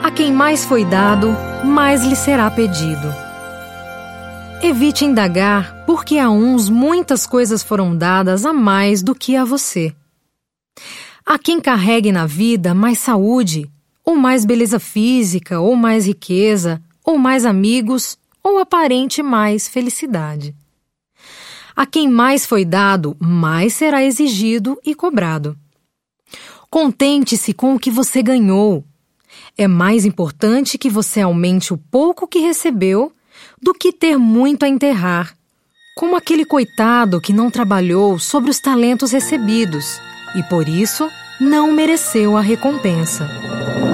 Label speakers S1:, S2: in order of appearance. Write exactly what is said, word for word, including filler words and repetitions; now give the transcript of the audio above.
S1: A quem mais foi dado, mais lhe será pedido. Evite indagar, porque a uns muitas coisas foram dadas a mais do que a você. A quem carregue na vida mais saúde, ou mais beleza física, ou mais riqueza, ou mais amigos, ou aparente mais felicidade. A quem mais foi dado, mais será exigido e cobrado. Contente-se com o que você ganhou. É mais importante que você aumente o pouco que recebeu do que ter muito a enterrar, como aquele coitado que não trabalhou sobre os talentos recebidos e, por isso, não mereceu a recompensa.